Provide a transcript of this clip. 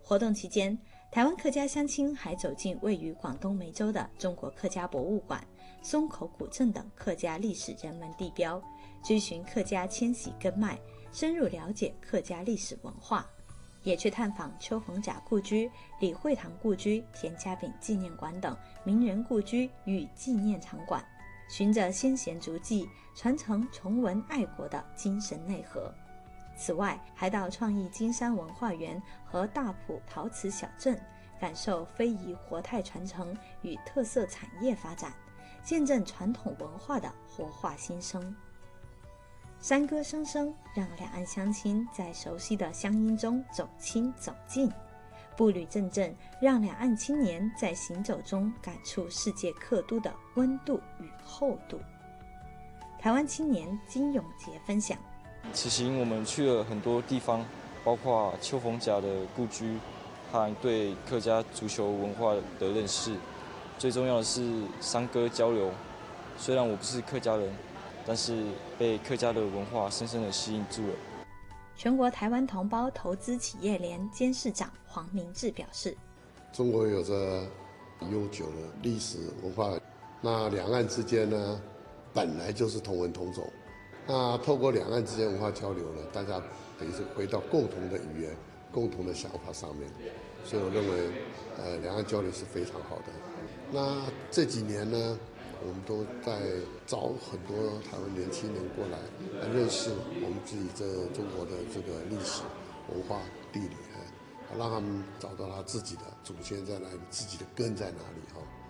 活动期间，台湾客家乡亲还走进位于广东梅州的中国客家博物馆、松口古镇等客家历史人文地标，追寻客家迁徙根脉，深入了解客家历史文化。也去探访邱逢甲故居、李惠堂故居、田家炳纪念馆等名人故居与纪念场馆，循着先贤足迹，传承崇文爱国的精神内核。此外，还到创意金山文化园和大埔陶瓷小镇，感受非遗活态传承与特色产业发展，见证传统文化的活化新生。山歌声声，让两岸乡亲在熟悉的乡音中走亲走近；步履阵阵，让两岸青年在行走中感触世界客都的温度与厚度。台湾青年金永杰分享： 此行我们去了很多地方，包括邱逢甲的故居和对客家足球文化的认识。最重要的是山歌交流。虽然我不是客家人，但是被客家的文化深深地吸引住了。 全国台湾同胞投资企业联监事长黄明志表示： 中国有着悠久的历史文化，那两岸之间呢，本来就是同文同种。那透过两岸之间文化交流呢，大家等于是回到共同的语言、共同的想法上面，所以我认为，两岸交流是非常好的。那这几年呢，我们都在找很多台湾年轻人过来认识我们自己这中国的这个历史、文化、地理，让他们找到他自己的祖先在哪里，自己的根在哪里哈。